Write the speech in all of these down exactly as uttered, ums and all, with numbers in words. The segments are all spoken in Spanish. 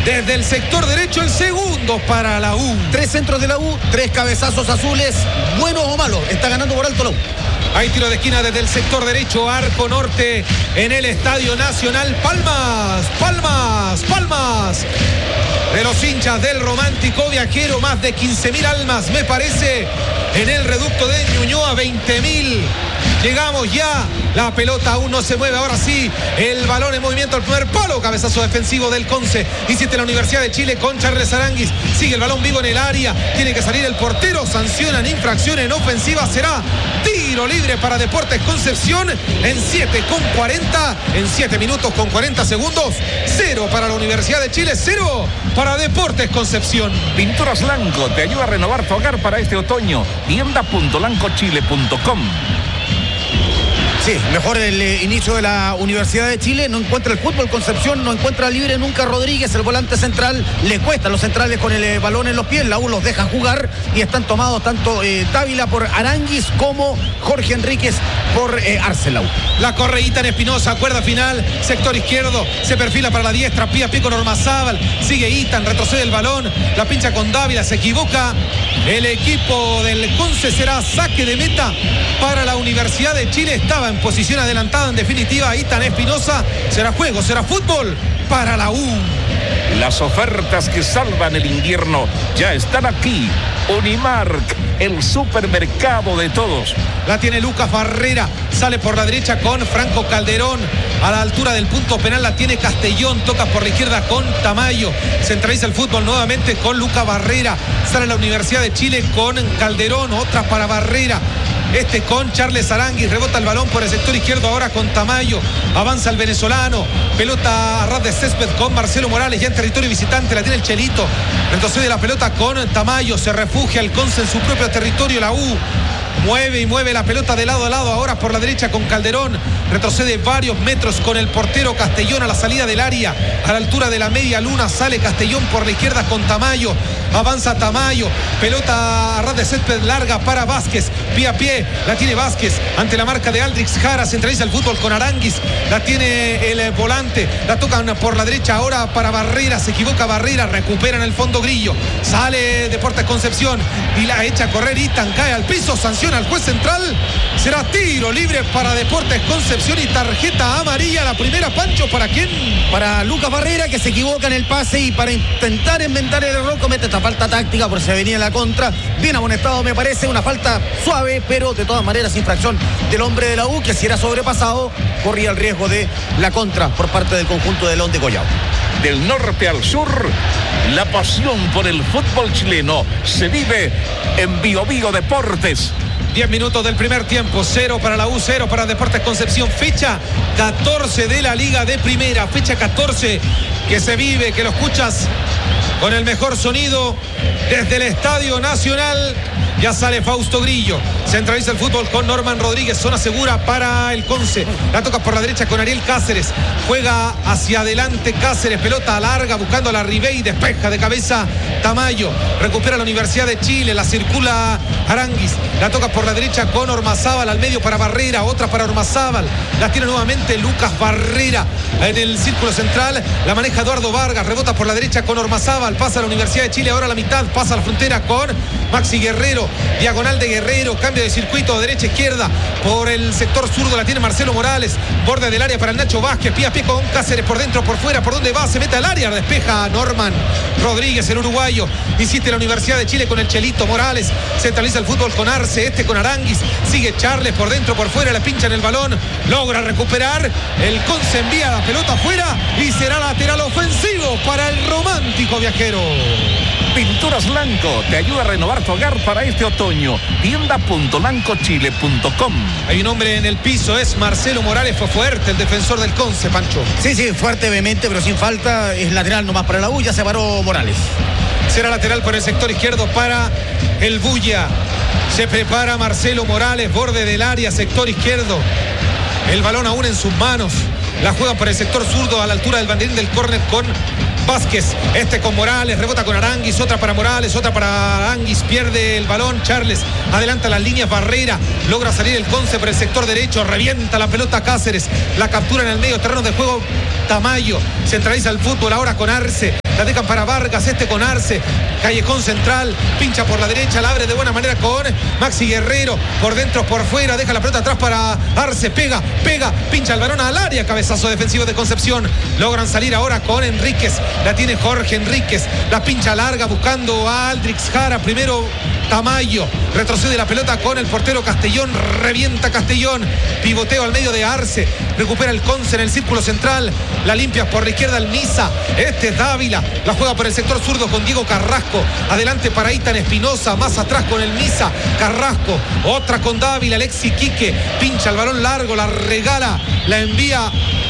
Desde el sector derecho, el segundo para la U. Tres centros de la U, tres cabezazos azules, buenos o malos. Está ganando por alto la U. Hay tiro de esquina desde el sector derecho, arco norte en el Estadio Nacional. Palmas, palmas, palmas de los hinchas del Romántico Viajero. Más de quince mil almas, me parece, en el reducto de Ñuñoa. Veinte mil. Llegamos ya, la pelota aún no se mueve, ahora sí, el balón en movimiento al primer palo, cabezazo defensivo del Conce, insiste la Universidad de Chile con Charles Aranguis, sigue el balón vivo en el área, tiene que salir el portero, sancionan infracción en ofensiva, será tiro libre para Deportes Concepción en siete con cuarenta, en siete minutos con cuarenta segundos, cero para la Universidad de Chile, cero para Deportes Concepción. Pinturas Lanco te ayuda a renovar tu hogar para este otoño, tienda punto lanco chile punto com. Sí, mejor el eh, inicio de la Universidad de Chile. No encuentra el fútbol Concepción, no encuentra libre nunca Rodríguez, el volante central. Le cuesta a los centrales con el eh, balón en los pies. La U los deja jugar y están tomados tanto eh, Dávila por Aranguis como Jorge Enríquez por eh, Arcelau. La correíta en Espinosa, cuerda final, sector izquierdo, se perfila para la diestra, pie a pie con Ormazábal, sigue Itan, retrocede el balón, la pincha con Dávila, se equivoca. El equipo del Conce, será saque de meta para la Universidad de Chile. Estaba en posición adelantada, en definitiva, Itan Espinosa. Será juego, será fútbol para la U. Las ofertas que salvan el invierno ya están aquí. Unimark, el supermercado de todos. La tiene Lucas Barrera, sale por la derecha con Franco Calderón, a la altura del punto penal la tiene Castellón, toca por la izquierda con Tamayo, centraliza el fútbol nuevamente con Lucas Barrera, sale la Universidad de Chile con Calderón, otra para Barrera, este con Charles Aranguis, rebota el balón por el sector izquierdo ahora con Tamayo, avanza el venezolano, pelota a ras de césped con Marcelo Morales, ya en territorio visitante, la tiene el Chelito, retrocede la pelota con Tamayo, se refugia el Conce en su propio territorio, la U mueve y mueve la pelota de lado a lado, ahora por la derecha con Calderón, retrocede varios metros con el portero Castellón a la salida del área, a la altura de la media luna, sale Castellón por la izquierda con Tamayo, avanza Tamayo, pelota a ras de césped larga para Vázquez, pie a pie, la tiene Vázquez, ante la marca de Aldrix Jara, centraliza el fútbol con Aranguis, la tiene el volante, la tocan por la derecha ahora para Barrera, se equivoca Barrera, recupera en el fondo Grillo, sale Deportes Concepción y la echa a correr, Itan cae al piso, sanciona al juez central, será tiro libre para Deportes Concepción y tarjeta amarilla, la primera, Pancho, ¿para quién? Para Lucas Barrera, que se equivoca en el pase y para intentar inventar el error comete esta falta táctica por se venía en la contra, bien amonestado me parece, una falta suave, pero de todas maneras infracción del hombre de la U, que si era sobrepasado corría el riesgo de la contra por parte del conjunto de León de Collao. Del norte al sur, la pasión por el fútbol chileno se vive en Bio Bio Deportes. diez minutos del primer tiempo, cero para la U, cero para Deportes Concepción, fecha catorce de la Liga de Primera, fecha catorce que se vive, que lo escuchas con el mejor sonido desde el Estadio Nacional. Ya sale Fausto Grillo, centraliza el fútbol con Norman Rodríguez, zona segura para el Conce, la toca por la derecha con Ariel Cáceres, juega hacia adelante Cáceres, pelota larga buscando a la Ribey, despeja de cabeza Tamayo, recupera la Universidad de Chile, la circula Aranguis, la toca por la derecha con Ormazábal, al medio para Barrera, otra para Ormazábal, la tiene nuevamente Lucas Barrera en el círculo central, la maneja Eduardo Vargas, rebota por la derecha con Ormazábal, pasa a la Universidad de Chile, ahora a la mitad, pasa a la frontera con Maxi Guerrero, diagonal de Guerrero, cambio de circuito, derecha izquierda, por el sector zurdo la tiene Marcelo Morales, borde del área para el Nacho Vázquez, pie a pie con Cáceres, por dentro, por fuera, por donde va, se mete al área, despeja Norman Rodríguez, el uruguayo, insiste la Universidad de Chile con el Chelito Morales, centraliza el fútbol con Arce, este con Aranguis, sigue Charles por dentro, por fuera, le pinchan el balón, logra recuperar, el Conce envía la pelota afuera y será lateral ofensivo para el Romántico Viajero. Pinturas Lanco te ayuda a renovar tu hogar para este otoño. tienda punto lanco chile punto com. Hay un hombre en el piso, es Marcelo Morales, fue fuerte el defensor del Conce, Pancho. Sí, sí, fuerte, vehemente, pero sin falta, es lateral nomás para la U, ya se paró Morales. Será lateral por el sector izquierdo para el Bulla. Se prepara Marcelo Morales, borde del área, sector izquierdo. El balón aún en sus manos. La juega por el sector zurdo a la altura del banderín del córner con Vázquez, este con Morales, rebota con Aranguis, otra para Morales, otra para Aranguis, pierde el balón, Charles, adelanta las líneas, Barrera, logra salir el Conce por el sector derecho, revienta la pelota Cáceres, la captura en el medio terreno de juego Tamayo, centraliza el fútbol ahora con Arce, la dejan para Vargas, este con Arce, callejón central, pincha por la derecha, la abre de buena manera con Maxi Guerrero, por dentro, por fuera, deja la pelota atrás para Arce, pega, pega, pincha el balón al área, cabezazo defensivo de Concepción, logran salir ahora con Enríquez, la tiene Jorge Enríquez, la pincha larga buscando a Aldrix Jara, primero Tamayo, retrocede la pelota con el portero Castellón, revienta Castellón, pivoteo al medio de Arce, recupera el Conce en el círculo central, la limpia por la izquierda el Misa, este es Dávila, la juega por el sector zurdo con Diego Carrasco, adelante para Itan Espinosa, más atrás con el Misa, Carrasco, otra con Dávila, Alexi Quique, pincha el balón largo, la regala, la envía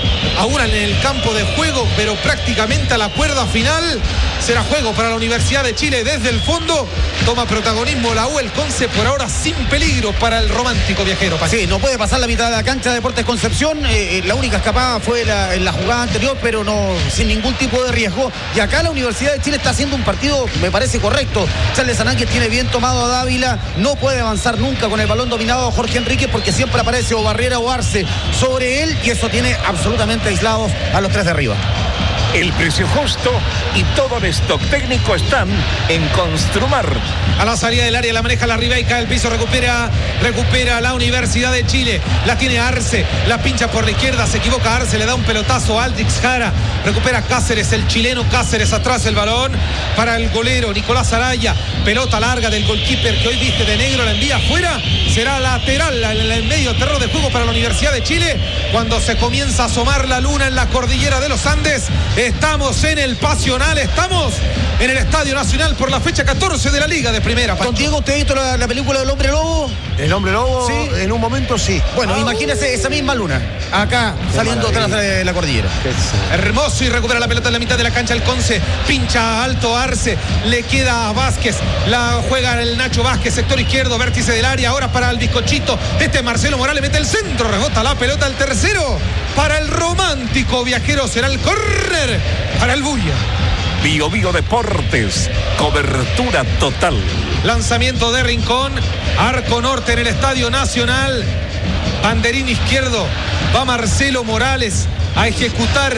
a una en el campo de juego, pero prácticamente a la cuerda final. Será juego para la Universidad de Chile desde el fondo. Toma protagonismo la U, el Conce, por ahora sin peligro para el romántico viajero. Sí, no puede pasar la mitad de la cancha de Deportes Concepción. Eh, la única escapada fue la, en la jugada anterior, pero no sin ningún tipo de riesgo. Y acá la Universidad de Chile está haciendo un partido, me parece correcto. Charles Arangues tiene bien tomado a Dávila. No puede avanzar nunca con el balón dominado a Jorge Enríquez porque siempre aparece o Barrera o Arce sobre él. Y eso tiene absolutamente aislados a los tres de arriba. El precio justo y todo el stock técnico están en Construmar. A la salida del área la maneja la Ribey, cae el piso, recupera, recupera la Universidad de Chile. La tiene Arce, la pincha por la izquierda, se equivoca Arce, le da un pelotazo a Aldrix Jara. Recupera Cáceres, el chileno Cáceres, atrás el balón para el golero Nicolás Araya. Pelota larga del goalkeeper que hoy viste de negro, la envía afuera. Será lateral en medio terreno de juego para la Universidad de Chile. Cuando se comienza a asomar la luna en la cordillera de los Andes. Estamos en el Pasional, estamos en el Estadio Nacional por la fecha catorce de la Liga de Primera. Don Diego, ¿usted ha visto la, la película del Hombre Lobo? El Hombre Lobo, sí. En un momento sí. Bueno, oh. Imagínese esa misma luna, acá Qué saliendo atrás de la cordillera. Hermoso, y recupera la pelota en la mitad de la cancha el Conce, pincha alto Arce, le queda a Vázquez, la juega el Nacho Vázquez, sector izquierdo, vértice del área, ahora para el bizcochito, este Marcelo Morales mete el centro, rebota la pelota al tercero, para el romántico viajero será el córner para el Bulla. Bio Bio Deportes, cobertura total. Lanzamiento de Rincón, arco norte en el Estadio Nacional, banderín izquierdo, va Marcelo Morales a ejecutar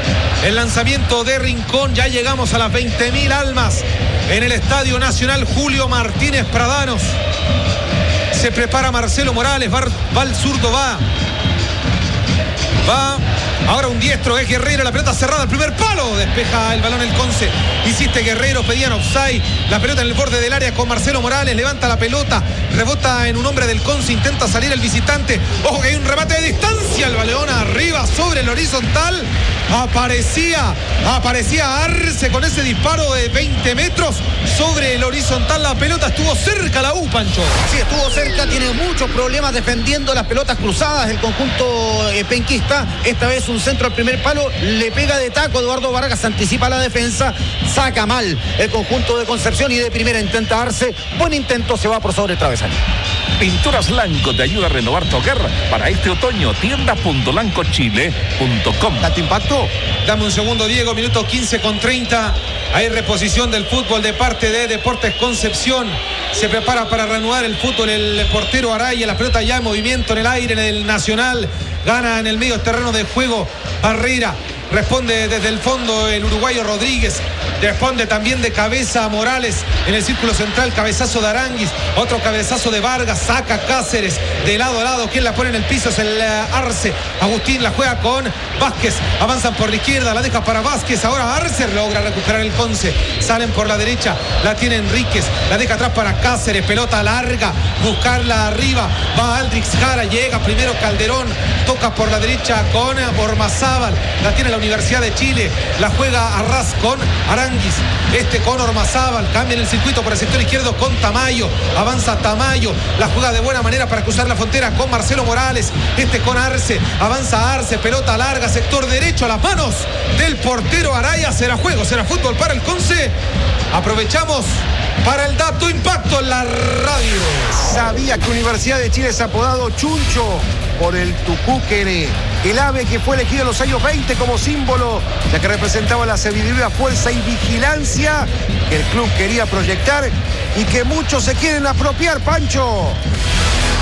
el lanzamiento de Rincón. Ya llegamos a las veinte mil almas en el Estadio Nacional. Julio Martínez Pradanos, se prepara Marcelo Morales, va, va al zurdo, va va ahora un diestro, es Guerrero, la pelota cerrada, el primer palo, despeja el balón el Conce. Hiciste Guerrero, pedían offside, la pelota en el borde del área con Marcelo Morales, levanta la pelota, rebota en un hombre del Conce, intenta salir el visitante, ojo que hay un remate de distancia, el balón arriba sobre el horizontal, aparecía, aparecía Arce con ese disparo de veinte metros sobre el horizontal, la pelota estuvo cerca la U, Pancho. Sí, estuvo cerca, tiene muchos problemas defendiendo las pelotas cruzadas el conjunto eh, penquista, esta vez un centro al primer palo, le pega de taco, Eduardo Vargas anticipa la defensa, saca mal el conjunto de Concepción y de primera intenta Arce, buen intento, se va por sobre el travesaño. Pinturas Lanco te ayuda a renovar tu hogar para este otoño, tienda punto lanco chile punto com. ¿Tanto impacto? Dame un segundo, Diego, minuto quince con treinta. Hay reposición del fútbol de parte de Deportes Concepción. Se prepara para reanudar el fútbol el portero Araya, la pelota ya en movimiento en el aire en el Nacional. Gana en el medio terreno de juego Barrera. Responde desde el fondo el uruguayo Rodríguez. Responde también de cabeza Morales en el círculo central. Cabezazo de Aranguis. Otro cabezazo de Vargas. Saca Cáceres de lado a lado. Quien la pone en el piso es el Arce. Agustín la juega con Vázquez. Avanzan por la izquierda. La deja para Vázquez. Ahora Arce logra recuperar el Conce. Salen por la derecha. La tiene Enríquez. La deja atrás para Cáceres. Pelota larga. Buscarla arriba. Va Aldrix Jara. Llega primero Calderón. Toca por la derecha con Ormazábal. La tiene la Universidad de Chile, la juega Arras con Aranguis, este con Ormazábal, cambia en el circuito por el sector izquierdo con Tamayo, avanza Tamayo, la juega de buena manera para cruzar la frontera con Marcelo Morales, este con Arce, avanza Arce, pelota larga, sector derecho a las manos del portero Araya, será juego, será fútbol para el Conce. Aprovechamos para el dato impacto en la radio. Sabía que Universidad de Chile es apodado Chuncho por el tucúquere, el ave que fue elegido en los años veinte como símbolo, ya que representaba la sabiduría, fuerza y vigilancia que el club quería proyectar y que muchos se quieren apropiar, Pancho.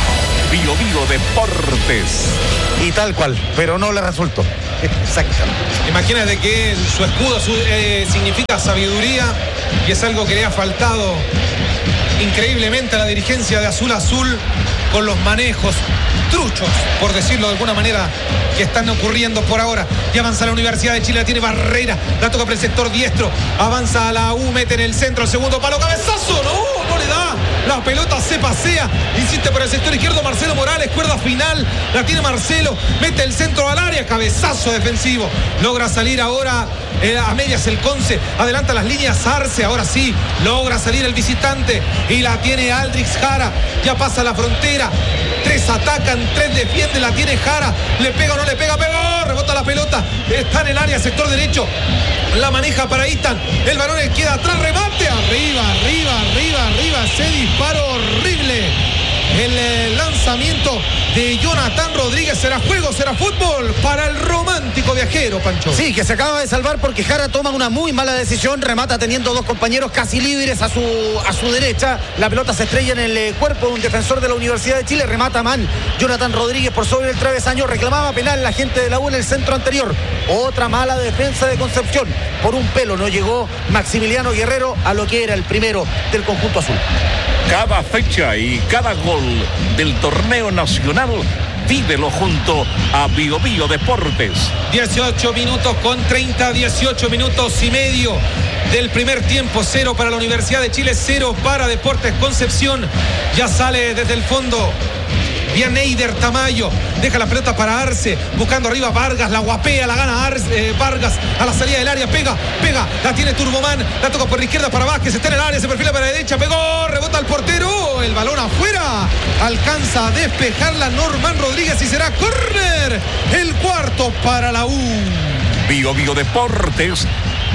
Bio Bio Deportes. Y tal cual, pero no le resultó. Exactamente. Imagínate que su escudo su, eh, significa sabiduría y es algo que le ha faltado increíblemente a la dirigencia de Azul Azul con los manejos truchos, por decirlo de alguna manera, que están ocurriendo por ahora. Y avanza la Universidad de Chile, la tiene Barrera, la toca por el sector diestro, avanza a la U, mete en el centro, el segundo palo, cabezazo, no, no le da, la pelota se pasea, insiste por el sector izquierdo Marcelo Morales, cuerda final, la tiene Marcelo, mete el centro al área, cabezazo defensivo, logra salir ahora eh, a medias el Conce, adelanta las líneas Arce, ahora sí, logra salir el visitante y la tiene Aldrix Jara, ya pasa la frontera, tres atacan, tres defienden, la tiene Jara, le pega o no le pega, pegó, rebota la pelota, está en el área, sector derecho, la maneja para Istan, el balón queda atrás, remate, arriba, arriba, arriba, arriba, se disparó horrible. El eh, lanzamiento de Jonathan Rodríguez. ¿Será juego, será fútbol para el romántico viajero, Pancho? Sí, que se acaba de salvar porque Jara toma una muy mala decisión, remata teniendo dos compañeros casi libres a su, a su derecha, la pelota se estrella en el eh, cuerpo de un defensor de la Universidad de Chile, remata mal Jonathan Rodríguez por sobre el travesaño, reclamaba penal la gente de la U en el centro anterior. Otra mala defensa de Concepción, por un pelo no llegó Maximiliano Guerrero a lo que era el primero del conjunto azul. Cada fecha y cada gol del torneo nacional, vívelo junto a Bio Bio Deportes. dieciocho minutos con treinta, dieciocho minutos y medio del primer tiempo. Cero para la Universidad de Chile, cero para Deportes Concepción. Ya sale desde el fondo bien Eider Tamayo, deja la pelota para Arce, buscando arriba Vargas, la guapea, la gana Arce, eh, Vargas a la salida del área, pega, pega, la tiene Turboman, la toca por la izquierda para Vázquez, está en el área, se perfila para la derecha, pegó, rebota al portero, el balón afuera, alcanza a despejarla Norman Rodríguez y será córner, el cuarto para la U. Bio Bio Deportes.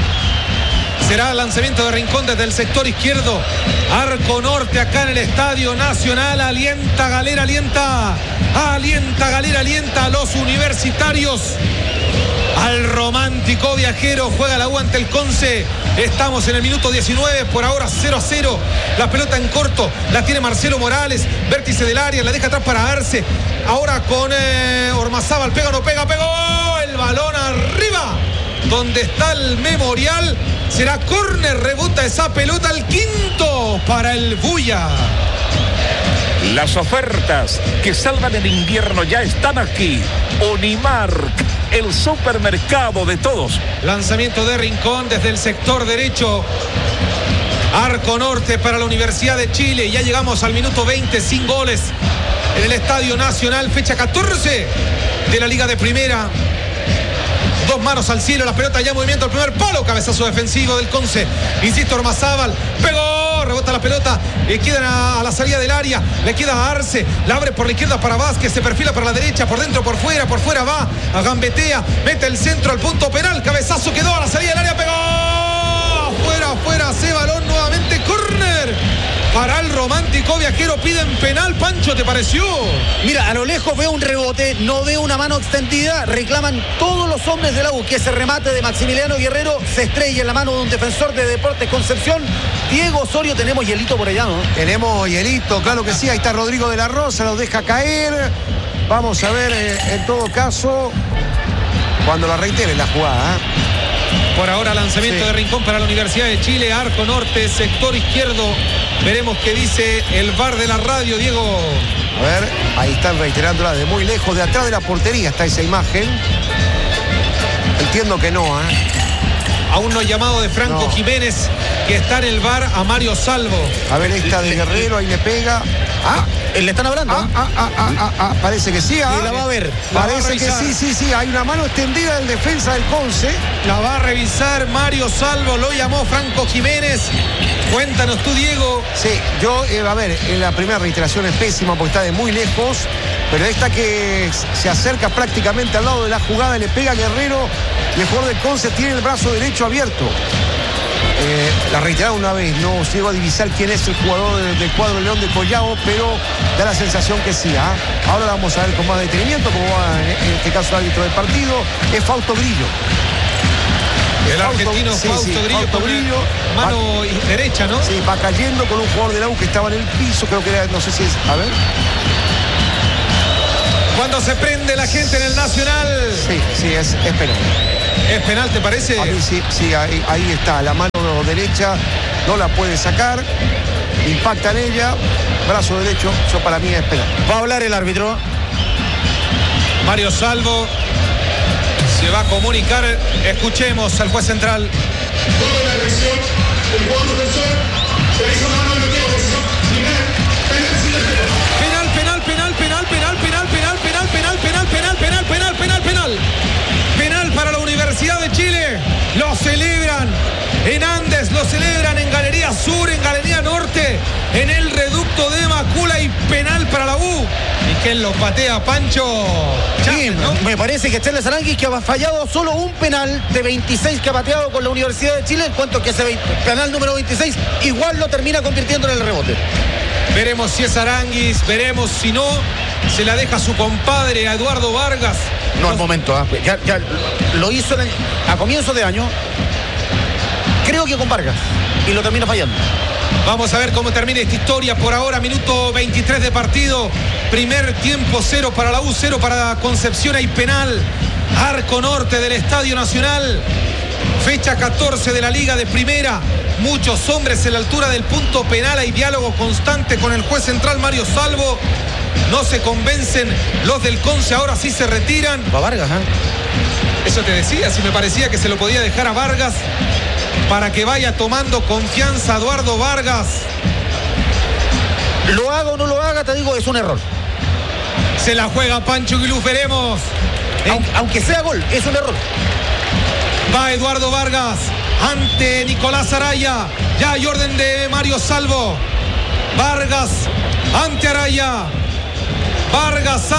Será lanzamiento de Rincón desde el sector izquierdo. Arco norte acá en el Estadio Nacional. Alienta Galera, alienta. Alienta Galera, alienta a los universitarios. Al romántico viajero. Juega la U ante el Conce. Estamos en el minuto diecinueve. Por ahora cero a cero. La pelota en corto. La tiene Marcelo Morales. Vértice del área. La deja atrás para Arce. Ahora con eh, Ormazábal. Pega o no pega. Pegó. El balón arriba. Donde está el Memorial. Será córner, rebota esa pelota al quinto para el Buya. Las ofertas que salvan el invierno ya están aquí. Unimark, el supermercado de todos. Lanzamiento de Rincón desde el sector derecho. Arco norte para la Universidad de Chile. Ya llegamos al minuto veinte sin goles en el Estadio Nacional. Fecha catorce de la Liga de Primera. Dos manos al cielo, la pelota ya en movimiento, el primer palo, cabezazo defensivo del Conce. Insisto, Ormazábal, pegó, rebota la pelota, eh, quedan a, a la salida del área, le queda a Arce, la abre por la izquierda para Vázquez, se perfila para la derecha, por dentro, por fuera, por fuera va, a gambetea, mete el centro al punto penal, cabezazo quedó a la salida del área, pegó, afuera, afuera, se balón nuevamente, córner. Para el romántico viajero piden penal. Pancho, ¿te pareció? Mira, a lo lejos veo un rebote, no veo una mano extendida. Reclaman todos los hombres de la U que ese remate de Maximiliano Guerrero se estrella en la mano de un defensor de Deportes Concepción. Diego Osorio, tenemos hielito por allá, ¿no? Tenemos hielito, claro que sí. Ahí está Rodrigo de la Rosa, los deja caer. Vamos a ver, eh, en todo caso, cuando la reitere la jugada, ¿eh? Por ahora lanzamiento sí. de Rincón para la Universidad de Chile, arco norte, sector izquierdo. Veremos qué dice el V A R de la radio, Diego. A ver, ahí están reiterándola de muy lejos, de atrás de la portería está esa imagen. Entiendo que no, ¿eh? Aún no hay llamado de Franco no. Jiménez, que está en el V A R, a Mario Salvo. A ver, esta de Guerrero, ahí le pega. Ah, le están hablando. Ah, ah, ah, ah, ah, ah. Parece que sí. Ah. Y la va a ver. Parece que sí, sí, sí. Hay una mano extendida del defensa del Conce. La va a revisar Mario Salvo, lo llamó Franco Jiménez. Cuéntanos tú, Diego. Sí, yo, eh, a ver, en la primera reiteración es pésima porque está de muy lejos, pero esta que se acerca prácticamente al lado de la jugada, le pega a Guerrero y el jugador del Conce tiene el brazo derecho abierto. Eh, la reiteraron una vez, no llego a divisar quién es el jugador del, del cuadro León de Collao, pero da la sensación que sí. ¿eh? Ahora la vamos a ver con más detenimiento, como va en, en este caso el árbitro del partido, es Fausto Grillo. El Fausto, argentino sí, Fausto sí, Grillo, Fausto con Grillo mano va, derecha, ¿no? Sí, va cayendo con un jugador de la U que estaba en el piso, creo que era, no sé si es, a ver. Cuando se prende la gente en el Nacional. Sí, sí, es, es penal. ¿Es penal, te parece? A mí sí, sí, ahí, ahí está, la mano derecha, no la puede sacar, impacta en ella, brazo derecho, eso para mí es penal. Va a hablar el árbitro. Mario Salvo se va a comunicar. Escuchemos al juez central. Toda la agresión, el jugador defensor se hizo mano en el tiempo, penal, penal, Penal, penal, penal, penal, penal, penal, penal, penal, penal, penal, penal, penal, penal, penal. Penal para la Universidad de Chile. Lo celebran en Andes, lo celebran en Galería Sur, en Galería Norte, en el reducto de Macula, y penal para la U. ¿Y quién lo patea, Pancho? Sí, ¿no? Me parece que Charles Aranguis, que ha fallado solo un penal de veintiséis que ha pateado con la Universidad de Chile, en cuanto que ese penal número veintiséis igual lo termina convirtiendo en el rebote. Veremos si es Aranguis, veremos si no, se la deja su compadre a Eduardo Vargas. No al momento, ¿eh? ya, ya lo hizo en el, a comienzo de año, creo que con Vargas, y lo termina fallando. Vamos a ver cómo termina esta historia. Por ahora, minuto veintitrés de partido. Primer tiempo, cero para la U, cero para Concepción. Hay penal. Arco norte del Estadio Nacional. Fecha catorce de la Liga de Primera. Muchos hombres en la altura del punto penal. Hay diálogo constante con el juez central Mario Salvo. No se convencen los del Conce. Ahora sí se retiran. Va Vargas, ¿eh? Eso te decía, si me parecía que se lo podía dejar a Vargas para que vaya tomando confianza Eduardo Vargas. Lo haga o no lo haga, te digo, es un error. Se la juega Pancho Aguiluz, veremos. Aunque, aunque sea gol, es un error. Va Eduardo Vargas ante Nicolás Araya. Ya hay orden de Mario Salvo. Vargas ante Araya. Vargas